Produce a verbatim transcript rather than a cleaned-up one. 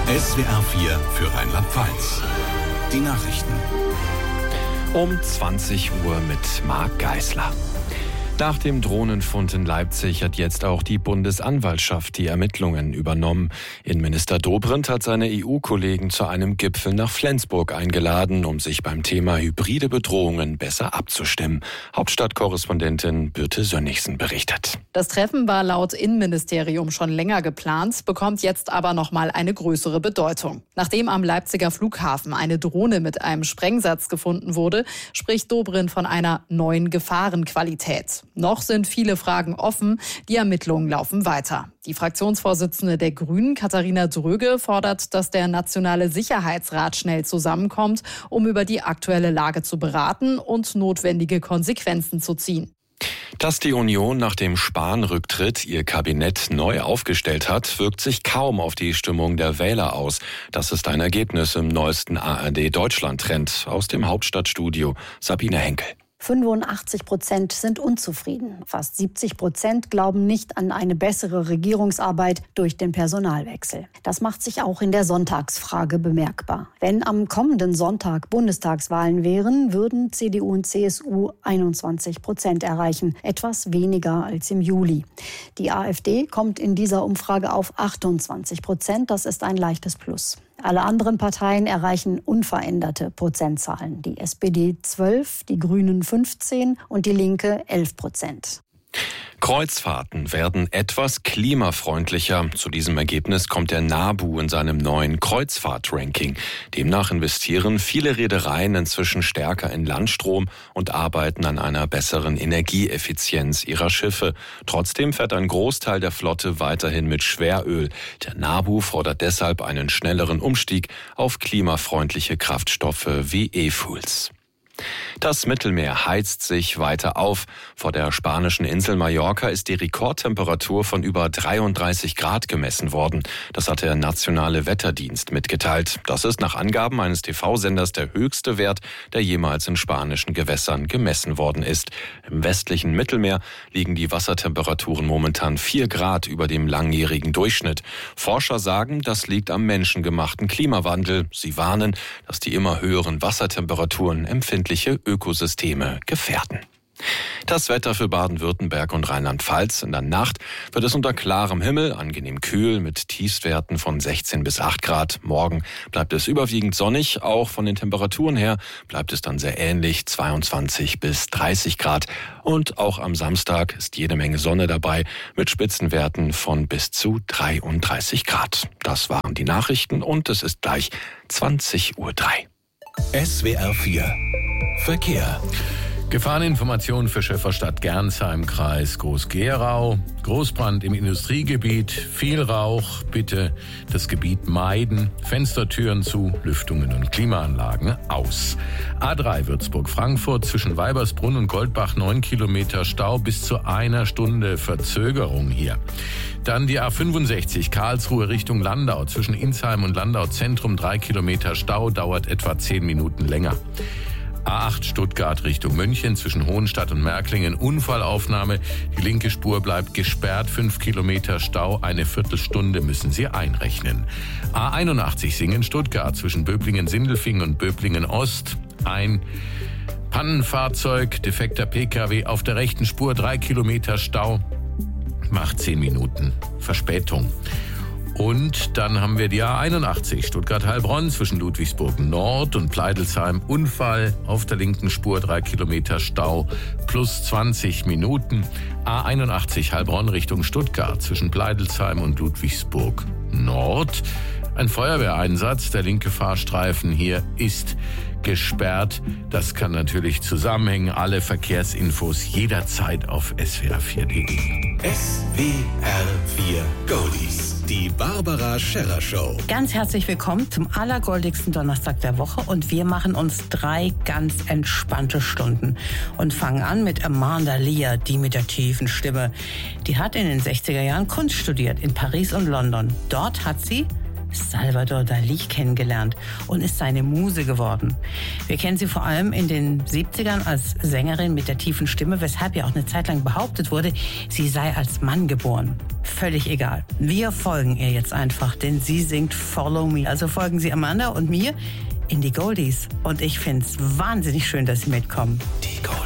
S W R vier für Rheinland-Pfalz. Die Nachrichten. Um zwanzig Uhr mit Marc Geisler. Nach dem Drohnenfund in Leipzig hat jetzt auch die Bundesanwaltschaft die Ermittlungen übernommen. Innenminister Dobrindt hat seine E U-Kollegen zu einem Gipfel nach Flensburg eingeladen, um sich beim Thema hybride Bedrohungen besser abzustimmen. Hauptstadtkorrespondentin Birte Sönnigsen berichtet. Das Treffen war laut Innenministerium schon länger geplant, bekommt jetzt aber nochmal eine größere Bedeutung. Nachdem am Leipziger Flughafen eine Drohne mit einem Sprengsatz gefunden wurde, spricht Dobrindt von einer neuen Gefahrenqualität. Noch sind viele Fragen offen, die Ermittlungen laufen weiter. Die Fraktionsvorsitzende der Grünen, Katharina Dröge, fordert, dass der Nationale Sicherheitsrat schnell zusammenkommt, um über die aktuelle Lage zu beraten und notwendige Konsequenzen zu ziehen. Dass die Union nach dem Spahn-Rücktritt ihr Kabinett neu aufgestellt hat, wirkt sich kaum auf die Stimmung der Wähler aus. Das ist ein Ergebnis im neuesten A R D-Deutschland-Trend aus dem Hauptstadtstudio. Sabine Henkel. fünfundachtzig Prozent sind unzufrieden. Fast siebzig Prozent glauben nicht an eine bessere Regierungsarbeit durch den Personalwechsel. Das macht sich auch in der Sonntagsfrage bemerkbar. Wenn am kommenden Sonntag Bundestagswahlen wären, würden C D U und C S U einundzwanzig Prozent erreichen, etwas weniger als im Juli. Die AfD kommt in dieser Umfrage auf achtundzwanzig Prozent, das ist ein leichtes Plus. Alle anderen Parteien erreichen unveränderte Prozentzahlen. Die S P D zwölf, die Grünen fünfzehn und die Linke elf Prozent. Kreuzfahrten werden etwas klimafreundlicher. Zu diesem Ergebnis kommt der NABU in seinem neuen Kreuzfahrt-Ranking. Demnach investieren viele Reedereien inzwischen stärker in Landstrom und arbeiten an einer besseren Energieeffizienz ihrer Schiffe. Trotzdem fährt ein Großteil der Flotte weiterhin mit Schweröl. Der NABU fordert deshalb einen schnelleren Umstieg auf klimafreundliche Kraftstoffe wie E-Fuels. Das Mittelmeer heizt sich weiter auf. Vor der spanischen Insel Mallorca ist die Rekordtemperatur von über dreiunddreißig Grad gemessen worden. Das hat der nationale Wetterdienst mitgeteilt. Das ist nach Angaben eines T V-Senders der höchste Wert, der jemals in spanischen Gewässern gemessen worden ist. Im westlichen Mittelmeer liegen die Wassertemperaturen momentan vier Grad über dem langjährigen Durchschnitt. Forscher sagen, das liegt am menschengemachten Klimawandel. Sie warnen, dass die immer höheren Wassertemperaturen empfindliche Ökosysteme gefährden. Das Wetter für Baden-Württemberg und Rheinland-Pfalz. In der Nacht wird es unter klarem Himmel angenehm kühl mit Tiefstwerten von sechzehn bis acht Grad. Morgen bleibt es überwiegend sonnig. Auch von den Temperaturen her bleibt es dann sehr ähnlich, zweiundzwanzig bis dreißig Grad. Und auch am Samstag ist jede Menge Sonne dabei mit Spitzenwerten von bis zu dreiunddreißig Grad. Das waren die Nachrichten und es ist gleich zwanzig Uhr drei. S W R vier Verkehr. Gefahreninformation für Schäferstadt Gernsheim, Kreis Groß-Gerau. Großbrand im Industriegebiet, viel Rauch. Bitte das Gebiet meiden. Fenstertüren zu, Lüftungen und Klimaanlagen aus. A drei Würzburg-Frankfurt zwischen Weibersbrunn und Goldbach neun Kilometer Stau, bis zu einer Stunde Verzögerung hier. Dann die A fünfundsechzig Karlsruhe Richtung Landau zwischen Insheim und Landau Zentrum drei Kilometer Stau, dauert etwa zehn Minuten länger. A acht Stuttgart Richtung München zwischen Hohenstadt und Märklingen Unfallaufnahme. Die linke Spur bleibt gesperrt, fünf Kilometer Stau, eine Viertelstunde müssen Sie einrechnen. A einundachtzig Singen Stuttgart zwischen Böblingen-Sindelfingen und Böblingen-Ost. Ein Pannenfahrzeug, defekter P K W auf der rechten Spur, drei Kilometer Stau, macht zehn Minuten Verspätung. Und dann haben wir die A einundachtzig Stuttgart-Heilbronn zwischen Ludwigsburg Nord und Pleidelsheim. Unfall auf der linken Spur, drei Kilometer Stau, plus zwanzig Minuten. A einundachtzig Heilbronn Richtung Stuttgart zwischen Pleidelsheim und Ludwigsburg Nord. Ein Feuerwehreinsatz, der linke Fahrstreifen hier ist gesperrt. Das kann natürlich zusammenhängen. Alle Verkehrsinfos jederzeit auf S W R vier punkt de. S W R vier Goldies. Die Barbara Scherrer Show. Ganz herzlich willkommen zum allergoldigsten Donnerstag der Woche und wir machen uns drei ganz entspannte Stunden und fangen an mit Amanda Lear, die mit der tiefen Stimme. Die hat in den sechziger Jahren Kunst studiert in Paris und London. Dort hat sie Salvador Dalí kennengelernt und ist seine Muse geworden. Wir kennen sie vor allem in den siebzigern als Sängerin mit der tiefen Stimme, weshalb ja auch eine Zeit lang behauptet wurde, sie sei als Mann geboren. völlig egal. Wir folgen ihr jetzt einfach, denn sie singt Follow Me. Also folgen Sie Amanda und mir in die Goldies. Und ich find's wahnsinnig schön, dass Sie mitkommen. Die Goldies.